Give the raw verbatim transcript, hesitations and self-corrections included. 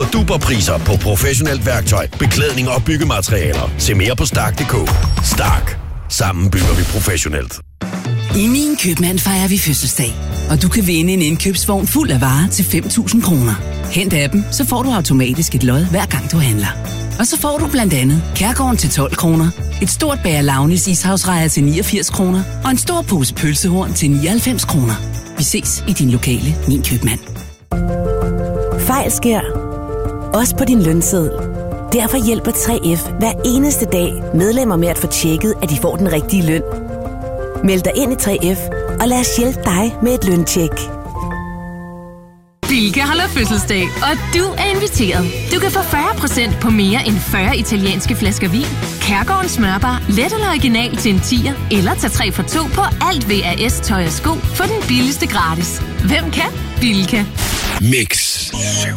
Duperpriser på professionelt værktøj, beklædning og byggematerialer. Se mere på Stark punktum d k. Stark. Sammen bygger vi professionelt. I Min Købmand fejrer vi fødselsdag, og du kan vinde en indkøbsvogn fuld af varer til fem tusind kroner. Hent appen, så får du automatisk et lod hver gang du handler. Og så får du blandt andet Kærgården til tolv kroner, et stort bager Launis ishavsrejer til niogfirs kroner og en stor pose pølsehorn til nioghalvfems kroner. Vi ses i din lokale Min Købmand. Fejl sker. Også på din lønseddel. Derfor hjælper tre F hver eneste dag medlemmer med at få tjekket, at de får den rigtige løn. Meld dig ind i tre F, og lad os hjælpe dig med et løntjek. Bilka holder fødselsdag, og du er inviteret. Du kan få fyrre procent på mere end fyrre italienske flasker vin, Kærgården smørbar, let eller original til en tier, eller tag tre for to på alt V A S tøj og sko for den billigste gratis. Hvem kan? Bilka. Mix syv